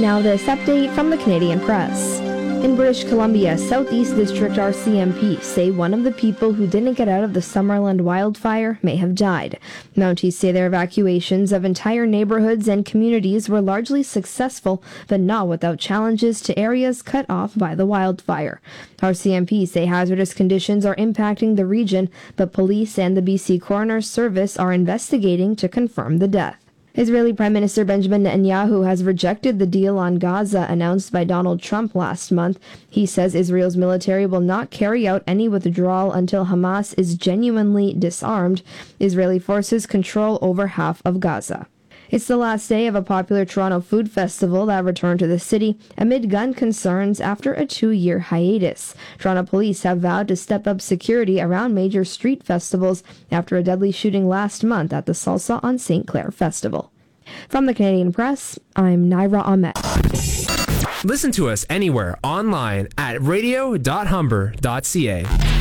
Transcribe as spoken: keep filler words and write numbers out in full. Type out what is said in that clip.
Now this update from the Canadian Press. In British Columbia, Southeast District R C M P say one of the people who didn't get out of the Summerland wildfire may have died. Mounties say their evacuations of entire neighborhoods and communities were largely successful, but not without challenges to areas cut off by the wildfire. R C M P say hazardous conditions are impacting the region, but police and the B C Coroner's Service are investigating to confirm the death. Israeli Prime Minister Benjamin Netanyahu has rejected the deal on Gaza announced by Donald Trump last month. He says Israel's military will not carry out any withdrawal until Hamas is genuinely disarmed. Israeli forces control over half of Gaza. It's the last day of a popular Toronto food festival that returned to the city amid gun concerns after a two-year hiatus. Toronto police have vowed to step up security around major street festivals after a deadly shooting last month at the Salsa on Saint Clair Festival. From the Canadian Press, I'm Naira Ahmed. Listen to us anywhere online at radio dot humber dot c a.